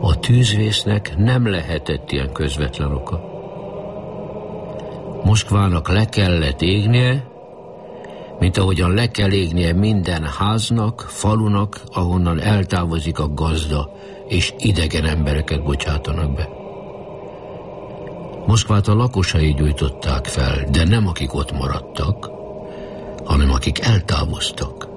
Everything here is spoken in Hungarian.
A tűzvésznek nem lehetett ilyen közvetlen oka. Moszkvának le kellett égnie, mint ahogyan le kell égnie minden háznak, falunak, ahonnan eltávozik a gazda, és idegen embereket bocsátanak be. Moszkvát a lakosai gyújtották fel, de nem akik ott maradtak, hanem akik eltávoztak.